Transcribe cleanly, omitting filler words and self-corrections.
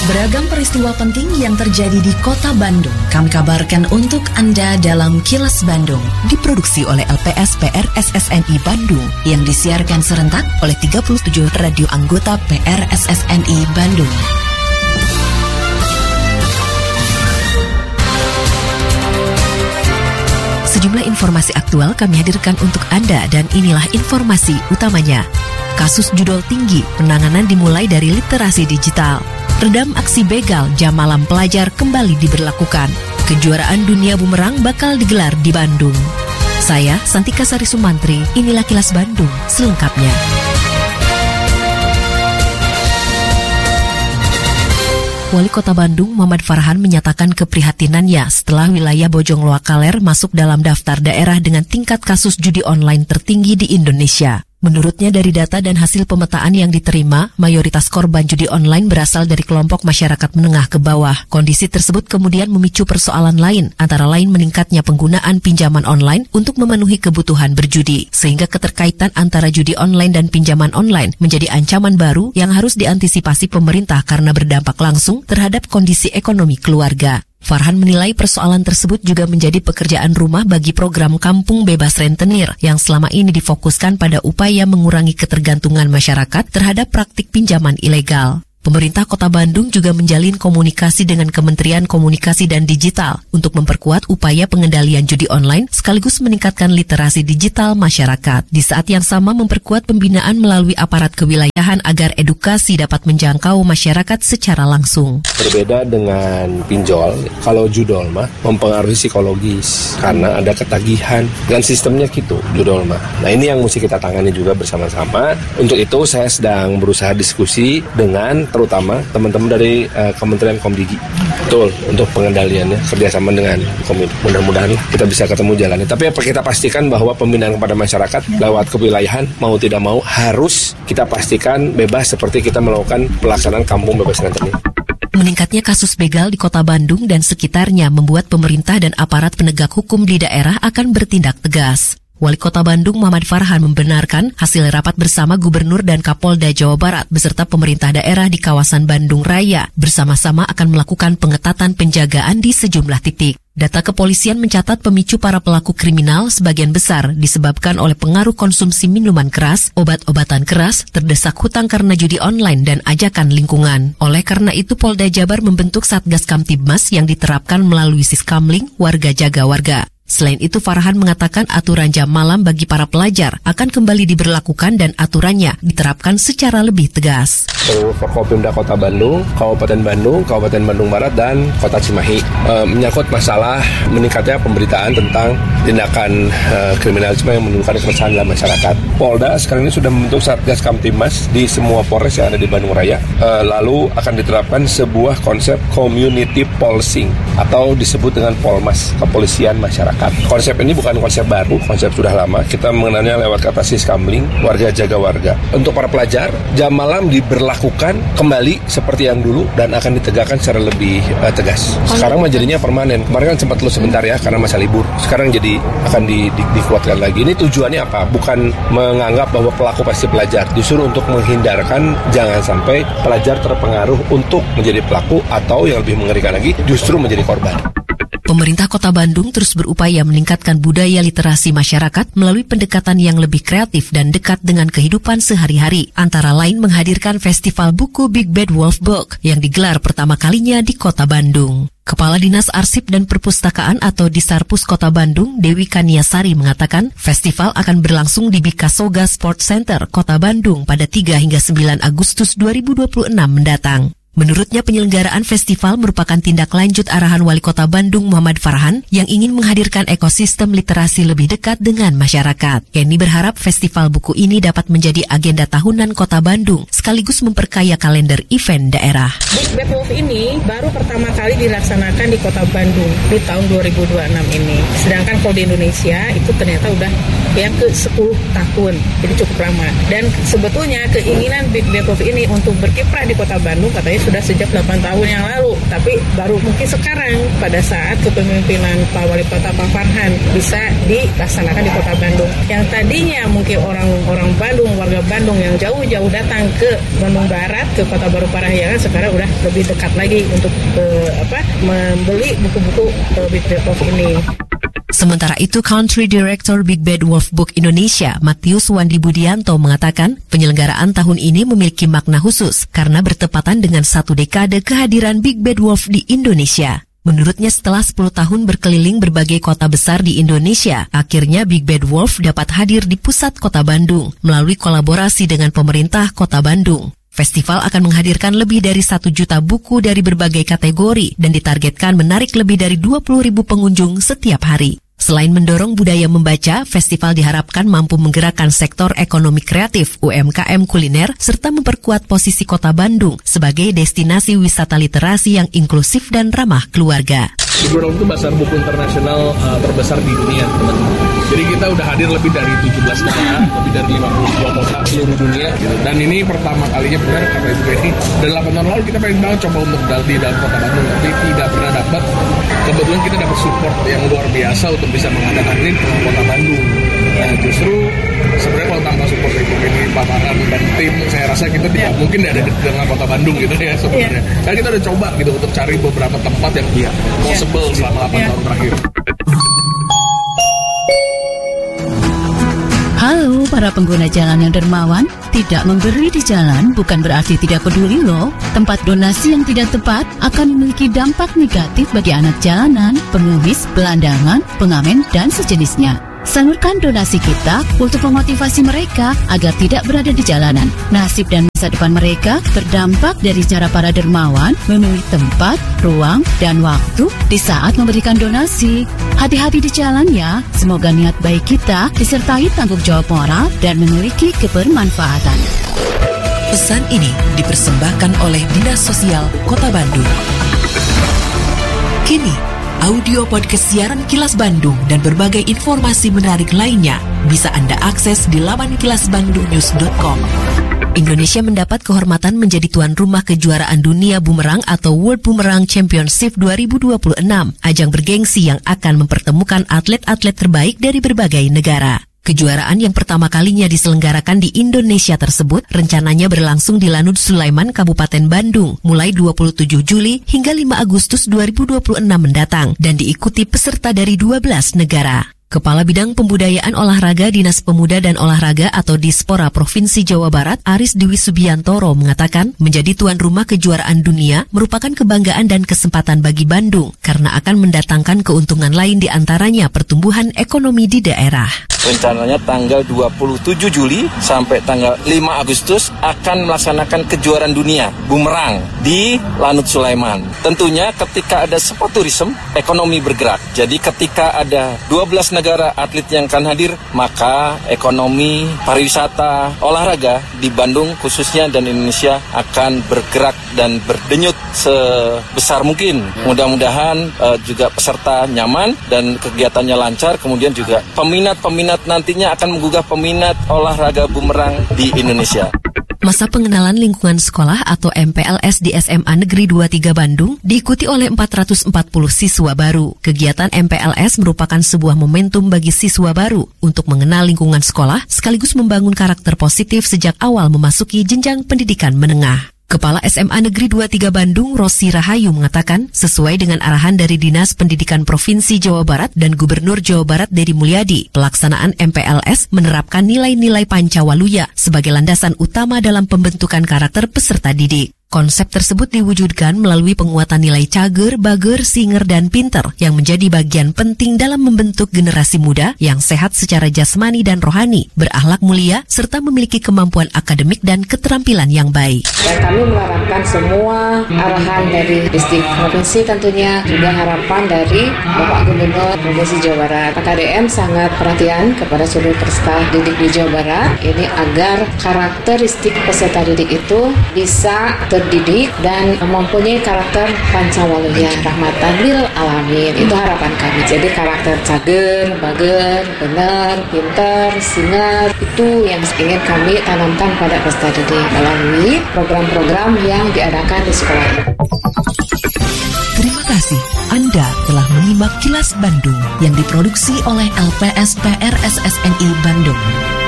Beragam peristiwa penting yang terjadi di Kota Bandung kami kabarkan untuk Anda dalam Kilas Bandung. Diproduksi oleh LPS PRSSNI Bandung yang disiarkan serentak oleh 37 radio anggota PRSSNI Bandung. Sejumlah informasi aktual kami hadirkan untuk Anda dan inilah informasi utamanya. Kasus judol tinggi, penanganan dimulai dari literasi digital. Redam aksi begal jam malam pelajar kembali diberlakukan. Kejuaraan dunia bumerang bakal digelar di Bandung. Saya, Santika Sari Sumantri, inilah Kilas Bandung selengkapnya. Wali Kota Bandung Muhammad Farhan menyatakan keprihatinannya setelah wilayah Bojong Loa Kaler masuk dalam daftar daerah dengan tingkat kasus judi online tertinggi di Indonesia. Menurutnya dari data dan hasil pemetaan yang diterima, mayoritas korban judi online berasal dari kelompok masyarakat menengah ke bawah. Kondisi tersebut kemudian memicu persoalan lain, antara lain meningkatnya penggunaan pinjaman online untuk memenuhi kebutuhan berjudi. Sehingga keterkaitan antara judi online dan pinjaman online menjadi ancaman baru yang harus diantisipasi pemerintah karena berdampak langsung terhadap kondisi ekonomi keluarga. Farhan menilai persoalan tersebut juga menjadi pekerjaan rumah bagi program Kampung Bebas Rentenir yang selama ini difokuskan pada upaya mengurangi ketergantungan masyarakat terhadap praktik pinjaman ilegal. Pemerintah Kota Bandung juga menjalin komunikasi dengan Kementerian Komunikasi dan Digital untuk memperkuat upaya pengendalian judi online sekaligus meningkatkan literasi digital masyarakat. Di saat yang sama memperkuat pembinaan melalui aparat kewilayahan agar edukasi dapat menjangkau masyarakat secara langsung. Berbeda dengan pinjol, kalau judol mah mempengaruhi psikologis karena ada ketagihan dan sistemnya gitu judol mah. Nah ini yang mesti kita tangani juga bersama-sama. Untuk itu saya sedang berusaha diskusi dengan terutama teman-teman dari Kementerian Komdigi. Betul, untuk pengendaliannya kerjasama dengan Komdigi. Mudah-mudahan kita bisa ketemu jalannya. Tapi kita pastikan bahwa pembinaan kepada masyarakat lewat kewilayahan mau tidak mau harus kita pastikan bebas seperti kita melakukan pelaksanaan Kampung Bebas Rentenir. Meningkatnya kasus begal di Kota Bandung dan sekitarnya membuat pemerintah dan aparat penegak hukum di daerah akan bertindak tegas. Wali Kota Bandung Muhammad Farhan membenarkan hasil rapat bersama Gubernur dan Kapolda Jawa Barat beserta pemerintah daerah di kawasan Bandung Raya bersama-sama akan melakukan pengetatan penjagaan di sejumlah titik. Data kepolisian mencatat pemicu para pelaku kriminal sebagian besar disebabkan oleh pengaruh konsumsi minuman keras, obat-obatan keras, terdesak hutang karena judi online dan ajakan lingkungan. Oleh karena itu Polda Jabar membentuk Satgas Kamtibmas yang diterapkan melalui Siskamling Warga Jaga Warga. Selain itu, Farhan mengatakan aturan jam malam bagi para pelajar akan kembali diberlakukan dan aturannya diterapkan secara lebih tegas. Forkopimda Kota Bandung, Kabupaten Bandung Barat, dan Kota Cimahi menyangkut masalah meningkatnya pemberitaan tentang tindakan kriminalisme yang menimbulkan keresahan dalam masyarakat. Polda sekarang ini sudah membentuk Satgas Kamtibmas di semua Polres yang ada di Bandung Raya. Lalu akan diterapkan sebuah konsep community policing atau disebut dengan Polmas, kepolisian masyarakat. Konsep ini bukan konsep baru, konsep sudah lama. Kita mengenalnya lewat kata Siskamling, Warga Jaga Warga. Untuk para pelajar, jam malam diberlakukan kembali seperti yang dulu dan akan ditegakkan secara lebih tegas. Sekarang jadinya permanen. Kemarin kan sempat sebentar ya karena masa libur. Sekarang jadi akan dikuatkan lagi. Ini tujuannya apa? Bukan menganggap bahwa pelaku pasti pelajar. Justru untuk menghindarkan jangan sampai pelajar terpengaruh untuk menjadi pelaku atau yang lebih mengerikan lagi justru menjadi korban. Pemerintah Kota Bandung terus berupaya meningkatkan budaya literasi masyarakat melalui pendekatan yang lebih kreatif dan dekat dengan kehidupan sehari-hari. Antara lain menghadirkan festival buku Big Bad Wolf Book yang digelar pertama kalinya di Kota Bandung. Kepala Dinas Arsip dan Perpustakaan atau Disarpus Kota Bandung, Dewi Kaniasari mengatakan festival akan berlangsung di Bikasoga Sport Center, Kota Bandung pada 3 hingga 9 Agustus 2026 mendatang. Menurutnya penyelenggaraan festival merupakan tindak lanjut arahan Wali Kota Bandung Muhammad Farhan yang ingin menghadirkan ekosistem literasi lebih dekat dengan masyarakat. Kenny berharap festival buku ini dapat menjadi agenda tahunan Kota Bandung sekaligus memperkaya kalender event daerah. Big Bad Wolf ini baru pertama kali dilaksanakan di Kota Bandung di tahun 2026 ini. Sedangkan kalau di Indonesia itu ternyata udah yang ke-10 tahun. Jadi cukup lama. Dan sebetulnya keinginan Big Bad Wolf ini untuk berkiprah di Kota Bandung katanya sudah sejak 8 tahun yang lalu. Tapi baru mungkin sekarang pada saat kepemimpinan Pak Wali Kota Pak Farhan bisa dilaksanakan di Kota Bandung. Yang tadinya mungkin orang Bandung, warga Bandung yang jauh-jauh datang ke Bandung Barat, ke Kota Baru Parahyangan, sekarang udah lebih dekat lagi untuk membeli buku-buku Big Bad Wolf ini. Sementara itu, Country Director Big Bad Wolf Book Indonesia, Matius Wandi Budianto, mengatakan penyelenggaraan tahun ini memiliki makna khusus karena bertepatan dengan 1 dekade kehadiran Big Bad Wolf di Indonesia. Menurutnya, setelah 10 tahun berkeliling berbagai kota besar di Indonesia, akhirnya Big Bad Wolf dapat hadir di pusat Kota Bandung melalui kolaborasi dengan pemerintah Kota Bandung. Festival akan menghadirkan lebih dari 1 juta buku dari berbagai kategori dan ditargetkan menarik lebih dari 20.000 pengunjung setiap hari. Selain mendorong budaya membaca, festival diharapkan mampu menggerakkan sektor ekonomi kreatif, UMKM kuliner, serta memperkuat posisi Kota Bandung sebagai destinasi wisata literasi yang inklusif dan ramah keluarga. Big Bad Wolf itu pasar buku internasional terbesar di dunia, teman-teman. Jadi kita udah hadir lebih dari 17 negara, lebih dari 52 kota seluruh dunia. Gitu. Dan ini pertama kalinya benar kata Ibu Betty. Dan 8 tahun lalu kita pengen banget coba untuk di dalam Kota Bandung, tapi tidak pernah dapat. Kebetulan kita dapat support yang luar biasa untuk bisa mengadakan ini di Kota Bandung. Nah justru sebenarnya kalau tanpa support Ibu Betty, Pak Farhan dan tim, saya rasa kita tidak mungkin ada di tengah Kota Bandung gitu ya sebenarnya. Karena kita udah coba gitu untuk cari beberapa tempat yang possible selama 8 tahun terakhir. Halo para pengguna jalan yang dermawan, tidak memberi di jalan bukan berarti tidak peduli loh. Tempat donasi yang tidak tepat akan memiliki dampak negatif bagi anak jalanan, pengemis, gelandangan, pengamen, dan sejenisnya. Salurkan donasi kita untuk memotivasi mereka agar tidak berada di jalanan. Nasib dan masa depan mereka berdampak dari cara para dermawan memilih tempat, ruang, dan waktu di saat memberikan donasi. Hati-hati di jalan ya, semoga niat baik kita disertai tanggung jawab moral dan memiliki kebermanfaatan. Pesan ini dipersembahkan oleh Dinas Sosial Kota Bandung. Kini, audio podcast siaran Kilas Bandung dan berbagai informasi menarik lainnya bisa Anda akses di laman kilasbandungnews.com. Indonesia mendapat kehormatan menjadi tuan rumah kejuaraan dunia bumerang atau World Bumerang Championship 2026, ajang bergengsi yang akan mempertemukan atlet-atlet terbaik dari berbagai negara. Kejuaraan yang pertama kalinya diselenggarakan di Indonesia tersebut rencananya berlangsung di Lanud Sulaiman, Kabupaten Bandung, mulai 27 Juli hingga 5 Agustus 2026 mendatang dan diikuti peserta dari 12 negara. Kepala Bidang Pembudayaan Olahraga Dinas Pemuda dan Olahraga atau Dispora Provinsi Jawa Barat, Aris Dwi Subiantoro, mengatakan menjadi tuan rumah kejuaraan dunia merupakan kebanggaan dan kesempatan bagi Bandung karena akan mendatangkan keuntungan lain di antaranya pertumbuhan ekonomi di daerah. Rencananya tanggal 27 Juli sampai tanggal 5 Agustus akan melaksanakan kejuaraan dunia bumerang di Lanud Sulaiman. Tentunya ketika ada sport tourism, ekonomi bergerak. Jadi ketika ada 12 negara atlet yang akan hadir, maka ekonomi, pariwisata, olahraga di Bandung khususnya dan Indonesia akan bergerak dan berdenyut sebesar mungkin. Mudah-mudahan juga peserta nyaman dan kegiatannya lancar, kemudian juga peminat nantinya akan menggugah peminat olahraga bumerang di Indonesia. Masa pengenalan lingkungan sekolah atau MPLS di SMA Negeri 23 Bandung diikuti oleh 440 siswa baru. Kegiatan MPLS merupakan sebuah momentum bagi siswa baru untuk mengenal lingkungan sekolah sekaligus membangun karakter positif sejak awal memasuki jenjang pendidikan menengah. Kepala SMA Negeri 23 Bandung, Rosi Rahayu, mengatakan sesuai dengan arahan dari Dinas Pendidikan Provinsi Jawa Barat dan Gubernur Jawa Barat Dedi Mulyadi, pelaksanaan MPLS menerapkan nilai-nilai Pancawaluya sebagai landasan utama dalam pembentukan karakter peserta didik. Konsep tersebut diwujudkan melalui penguatan nilai cager, bager, singer, dan pinter yang menjadi bagian penting dalam membentuk generasi muda yang sehat secara jasmani dan rohani, berakhlak mulia, serta memiliki kemampuan akademik dan keterampilan yang baik. Dan kami mengharapkan semua arahan dari distrik provinsi, tentunya juga harapan dari Bapak Gubernur Provinsi Jawa Barat. PKDM sangat perhatian kepada seluruh peserta didik di Jawa Barat ini agar karakteristik peserta didik itu bisa terdidik dan mempunyai karakter pancawalaya rahmatan lil alamin. Itu harapan kami. Jadi karakter cager, bager, benar, pintar, singar, itu yang ingin kami tanamkan pada peserta didik melalui program-program yang diadakan di sekolah ini. Terima kasih Anda telah menyimak Kilas Bandung yang diproduksi oleh LPSPR SSNI Bandung.